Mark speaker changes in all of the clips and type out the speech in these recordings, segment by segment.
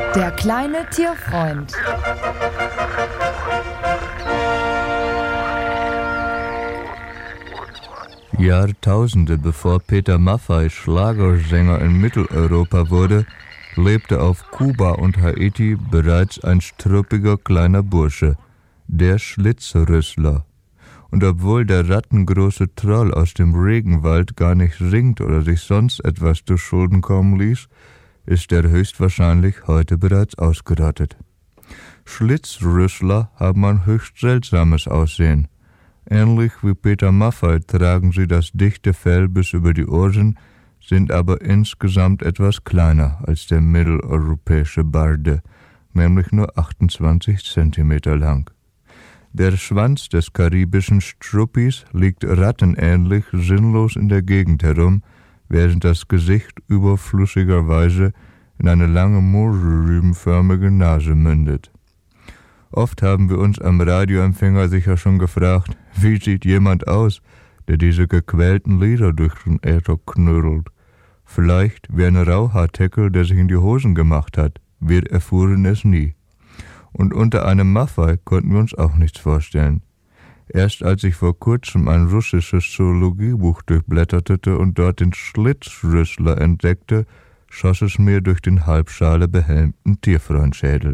Speaker 1: Der kleine Tierfreund.
Speaker 2: Jahrtausende bevor Peter Maffay Schlagersänger in Mitteleuropa wurde, lebte auf Kuba und Haiti bereits ein struppiger kleiner Bursche, der Schlitzrüssler. Und obwohl der rattengroße Troll aus dem Regenwald gar nicht singt oder sich sonst etwas zu Schulden kommen ließ, ist er höchstwahrscheinlich heute bereits ausgerottet. Schlitzrüssler haben ein höchst seltsames Aussehen. Ähnlich wie Peter Maffay tragen sie das dichte Fell bis über die Ohren, sind aber insgesamt etwas kleiner als der mitteleuropäische Barde, nämlich nur 28 Zentimeter lang. Der Schwanz des karibischen Struppis liegt rattenähnlich sinnlos in der Gegend herum, während das Gesicht überflüssigerweise in eine lange mohrrübenförmige Nase mündet. Oft haben wir uns am Radioempfänger sicher schon gefragt, wie sieht jemand aus, der diese gequälten Lieder durch den Äther knödelt. Vielleicht wie ein Rauhaarteckel, der sich in die Hosen gemacht hat. Wir erfuhren es nie. Und unter einem Maffay konnten wir uns auch nichts vorstellen. Erst als ich vor kurzem ein russisches Zoologiebuch durchblätterte und dort den Schlitzrüssler entdeckte, schoss es mir durch den halbschale behelmten Tierfreundschädel.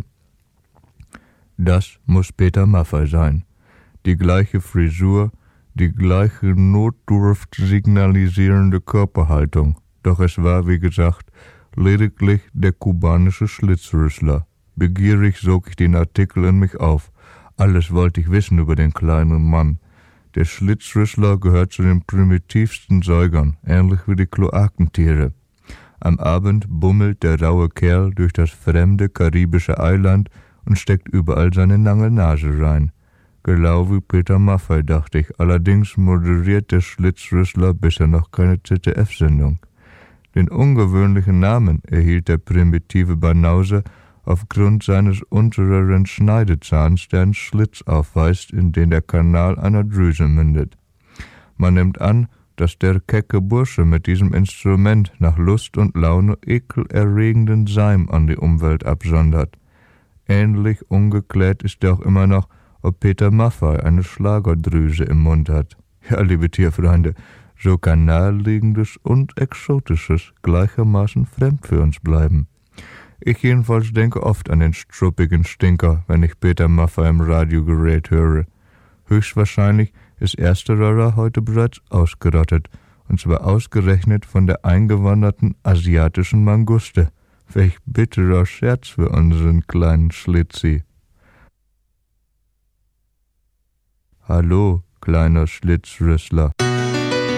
Speaker 2: Das muss Peter Maffay sein. Die gleiche Frisur, die gleiche Notdurft signalisierende Körperhaltung. Doch es war, wie gesagt, lediglich der kubanische Schlitzrüssler. Begierig sog ich den Artikel in mich auf. Alles wollte ich wissen über den kleinen Mann. Der Schlitzrüssler gehört zu den primitivsten Säugern, ähnlich wie die Kloakentiere. Am Abend bummelt der raue Kerl durch das fremde karibische Eiland und steckt überall seine lange Nase rein. Genau wie Peter Maffay, dachte ich. Allerdings moderiert der Schlitzrüssler bisher noch keine ZDF-Sendung. Den ungewöhnlichen Namen erhielt der primitive Banause aufgrund seines unteren Schneidezahns, der einen Schlitz aufweist, in den der Kanal einer Drüse mündet. Man nimmt an, dass der kecke Bursche mit diesem Instrument nach Lust und Laune ekelerregenden Seim an die Umwelt absondert. Ähnlich ungeklärt ist auch immer noch, ob Peter Maffay eine Schlagerdrüse im Mund hat. Ja, liebe Tierfreunde, so kann Naheliegendes und Exotisches gleichermaßen fremd für uns bleiben. Ich jedenfalls denke oft an den struppigen Stinker, wenn ich Peter Maffay im Radiogerät höre. Höchstwahrscheinlich ist ersterer heute bereits ausgerottet, und zwar ausgerechnet von der eingewanderten asiatischen Manguste. Welch bitterer Scherz für unseren kleinen Schlitzi. Hallo, kleiner Schlitzrüssler.